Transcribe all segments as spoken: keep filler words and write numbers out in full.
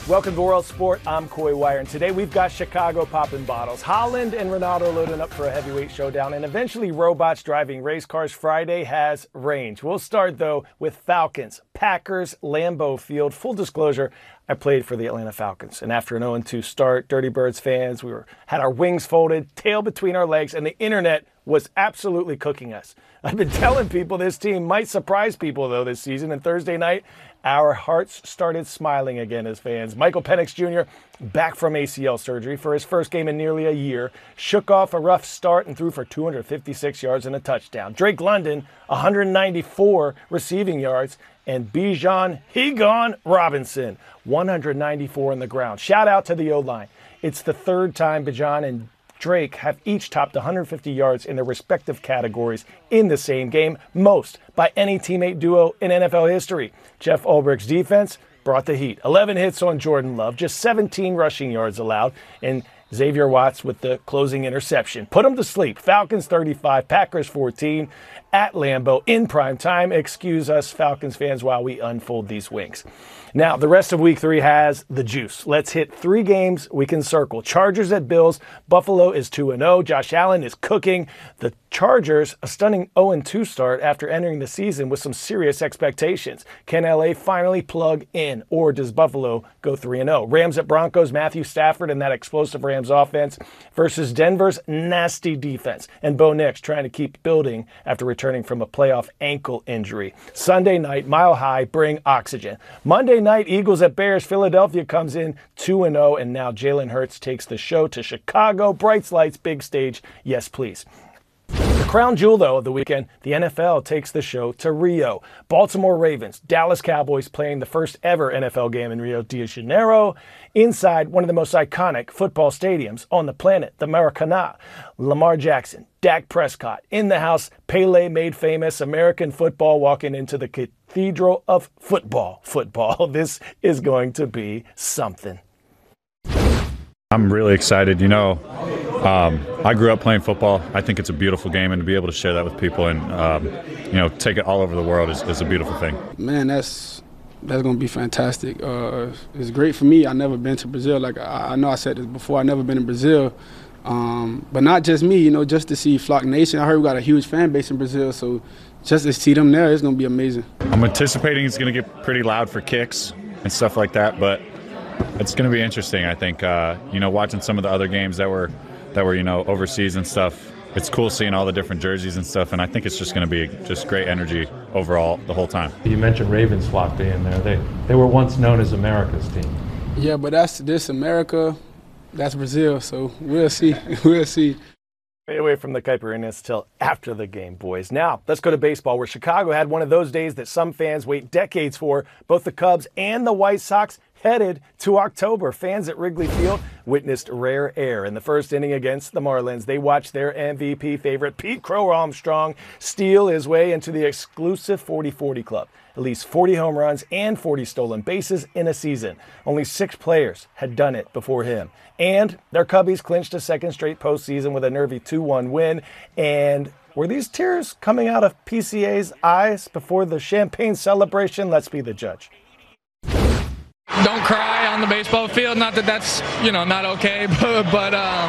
Welcome to World Sport. I'm Coy Wire, and today we've got Chicago popping bottles, Holland and Ronaldo loading up for a heavyweight showdown, and eventually robots driving race cars. Friday has range. We'll start, though, with Falcons, Packers, Lambeau Field. Full disclosure, I played for the Atlanta Falcons, and after an oh and two start, Dirty Birds fans, we were had our wings folded, tail between our legs, and the internet was absolutely cooking us. I've been telling people this team might surprise people, though, this season, and Thursday night, our hearts started smiling again as fans. Michael Penix Junior, back from A C L surgery for his first game in nearly a year, shook off a rough start and threw for two hundred fifty-six yards and a touchdown. Drake London, one hundred ninety-four receiving yards, and Bijan He-Gone Robinson, one hundred ninety-four on the ground. Shout out to the O-line. It's the third time Bijan and Drake have each topped one hundred fifty yards in their respective categories in the same game, most by any teammate duo in N F L history. Jeff Ulbricht's defense brought the heat. eleven hits on Jordan Love, just seventeen rushing yards allowed, and Xavier Watts with the closing interception. Put them to sleep. Falcons thirty-five, Packers fourteen at Lambeau in prime time. Excuse us, Falcons fans, while we unfold these wings. Now, the rest of week three has the juice. Let's hit three games we can circle. Chargers at Bills. Buffalo is two and oh. Josh Allen is cooking. The Chargers, a stunning oh and two start after entering the season with some serious expectations. Can L A finally plug in, or does Buffalo go three and oh? Rams at Broncos. Matthew Stafford and that explosive Rams offense versus Denver's nasty defense. And Bo Nix trying to keep building after returning from a playoff ankle injury. Sunday night, Mile High, bring oxygen. Monday night, Eagles at Bears. Philadelphia comes in two and oh, and now Jalen Hurts takes the show to Chicago. Brights lights, big stage, yes please. The crown jewel, though, of the weekend, the N F L takes the show to Rio. Baltimore Ravens, Dallas Cowboys playing the first ever N F L game in Rio de Janeiro inside one of the most iconic football stadiums on the planet, the Maracanã. Lamar Jackson, Dak Prescott, in the house, Pele made famous, American football walking into the cathedral of football. Football. This is going to be something. I'm really excited. You know, um, I grew up playing football. I think it's a beautiful game, and to be able to share that with people and, um, you know, take it all over the world is, is a beautiful thing. Man, that's that's going to be fantastic. Uh, it's great for me. I've never been to Brazil. Like, I, I know I said this before, I've never been in Brazil. Um, but not just me, you know, just to see Flock Nation. I heard we got a huge fan base in Brazil, so just to see them there, it's going to be amazing. I'm anticipating it's going to get pretty loud for kicks and stuff like that, but it's going to be interesting, I think. Uh, you know, watching some of the other games that were, that were, you know, overseas and stuff, it's cool seeing all the different jerseys and stuff, and I think it's just going to be just great energy overall the whole time. You mentioned Ravens Flock being there. They, they were once known as America's team. Yeah, but that's this America, that's Brazil, so we'll see. We'll see. Stay away from the caipirinhas till after the game, boys. Now, let's go to baseball, where Chicago had one of those days that some fans wait decades for. Both the Cubs and the White Sox headed to October. Fans at Wrigley Field witnessed rare air in the first inning against the Marlins. They watched their M V P favorite, Pete Crow Armstrong, steal his way into the exclusive forty forty club. At least forty home runs and forty stolen bases in a season. Only six players had done it before him. And their Cubbies clinched a second straight postseason with a nervy two one win. And were these tears coming out of P C A's eyes before the champagne celebration? Let's be the judge. Don't cry on the baseball field. Not that that's, you know, not okay, but, but um,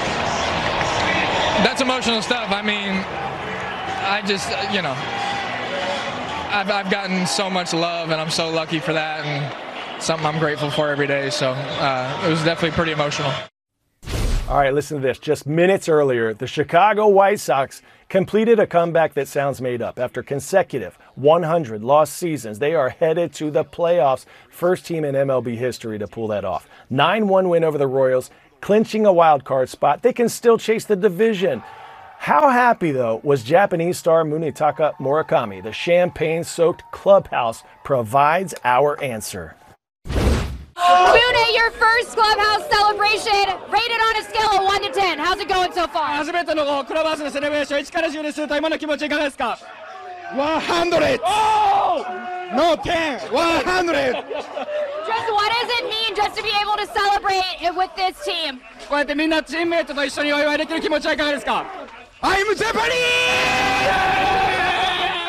that's emotional stuff. I mean, I just, you know, I've, I've gotten so much love, and I'm so lucky for that, and something I'm grateful for every day. So uh, it was definitely pretty emotional. All right, listen to this. Just minutes earlier, the Chicago White Sox completed a comeback that sounds made up. After consecutive one hundred lost seasons, they are headed to the playoffs. First team in M L B history to pull that off. nine one win over the Royals, clinching a wild card spot. They can still chase the division. How happy, though, was Japanese star Munetaka Murakami? The champagne-soaked clubhouse provides our answer. Mune, your first clubhouse celebration, rated on a scale of one to ten. How's it going so far? 初めてのクラブハウスのセレブレーションいちからじゅうです。今の気持ちいかがですか？one hundred! Oh! No ten! one hundred! Just what does it mean just to be able to celebrate it with this team? こうやってみんなチームメイトと一緒にお祝いできる気持ちはいかがですか？I'm Japanese!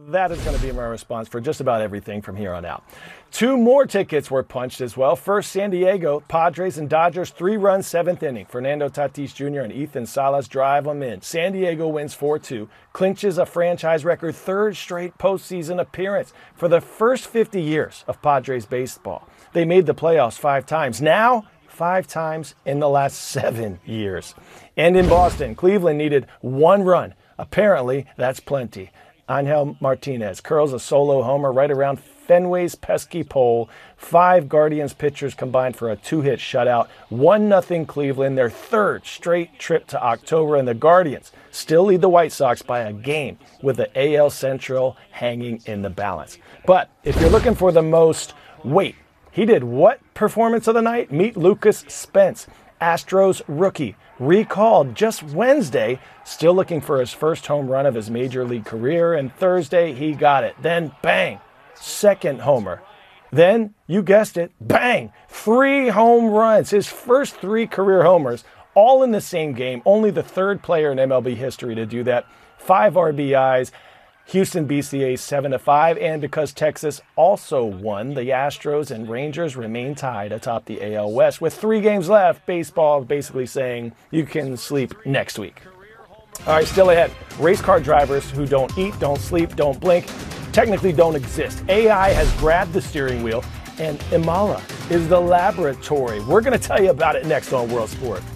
That is going to be my response for just about everything from here on out. Two more tickets were punched as well. First, San Diego, Padres and Dodgers, three-run seventh inning. Fernando Tatis Junior and Ethan Salas drive them in. San Diego wins four two, clinches a franchise record third straight postseason appearance for the first fifty years of Padres baseball. They made the playoffs five times. Now, five times in the last seven years. And in Boston, Cleveland needed one run. Apparently, that's plenty. Angel Martinez curls a solo homer right around Fenway's pesky pole. Five Guardians pitchers combined for a two-hit shutout. one nothing Cleveland, their third straight trip to October, and the Guardians still lead the White Sox by a game with the A L Central hanging in the balance. But if you're looking for the most, wait, he did what performance of the night? Meet Lucas Spence, Astros rookie, recalled just Wednesday, still looking for his first home run of his major league career, and Thursday he got it. Then bang, second homer. Then, you guessed it, bang, three home runs, his first three career homers, all in the same game, only the third player in M L B history to do that. Five R B Is. Houston beats the A's seven to five, and because Texas also won, the Astros and Rangers remain tied atop the A L West. With three games left, baseball basically saying you can sleep next week. All right, still ahead. Race car drivers who don't eat, don't sleep, don't blink, technically don't exist. A I has grabbed the steering wheel, and Imala is the laboratory. We're going to tell you about it next on World Sport.